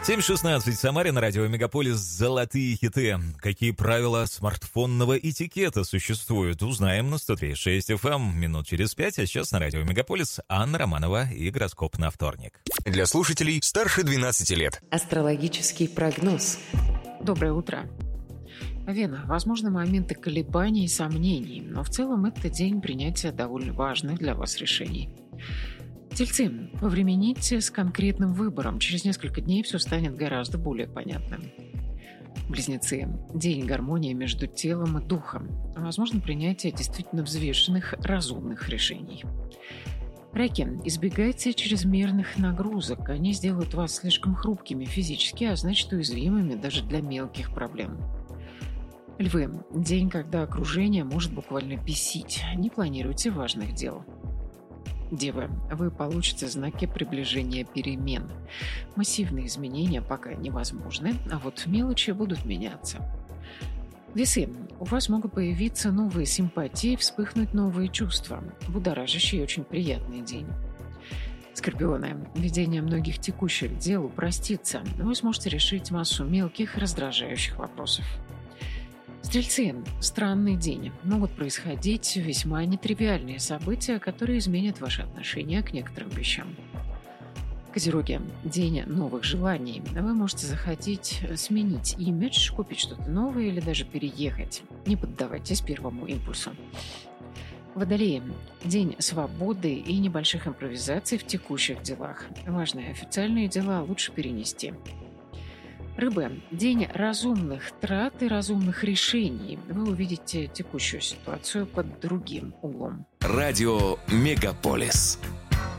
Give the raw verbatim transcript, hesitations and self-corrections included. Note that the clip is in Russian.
семь шестнадцать в Самаре, на радио Мегаполис «Золотые хиты». Какие правила смартфонного этикета существуют? Узнаем на сто три и шесть эф эм минут через пять. А сейчас на радио Мегаполис Анна Романова и гороскоп на вторник. Для слушателей старше двенадцати лет. Астрологический прогноз. Доброе утро. Вена. Возможны моменты колебаний и сомнений, но в целом это день принятия довольно важных для вас решений. Тельцы, повремените с конкретным выбором. Через несколько дней все станет гораздо более понятным. Близнецы. День гармонии между телом и духом. Возможно принятие действительно взвешенных, разумных решений. Раки. Избегайте чрезмерных нагрузок. Они сделают вас слишком хрупкими физически, а значит уязвимыми даже для мелких проблем. Львы. День, когда окружение может буквально бесить. Не планируйте важных дел. Девы, вы получите знаки приближения перемен. Массивные изменения пока невозможны, а вот мелочи будут меняться. Весы, у вас могут появиться новые симпатии, вспыхнуть новые чувства. Будоражащий и очень приятный день. Скорпионы, ведение многих текущих дел упростится. Вы сможете решить массу мелких раздражающих вопросов. Стрельцы. Странный день. Могут происходить весьма нетривиальные события, которые изменят ваши отношения к некоторым вещам. Козероги. День новых желаний. Вы можете захотеть сменить имидж, купить что-то новое или даже переехать. Не поддавайтесь первому импульсу. Водолеи. День свободы и небольших импровизаций в текущих делах. Важные официальные дела лучше перенести. Рыбы. День разумных трат и разумных решений. Вы увидите текущую ситуацию под другим углом. Радио Мегаполис.